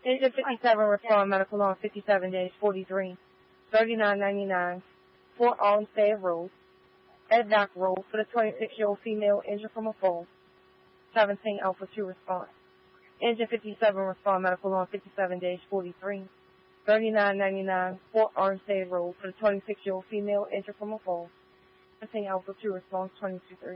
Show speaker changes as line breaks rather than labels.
Engine 57 respond medical on 57 days 43, 39.99, Fort Olmsted Road, Eddock Road for the 26-year-old female injured from a fall, 17 Alpha 2 response. Engine 57 respond medical on 57 days 43, 39.99, Fort Olmsted Road for the 26-year-old female injured from a fall, 17 Alpha 2 response 22-3.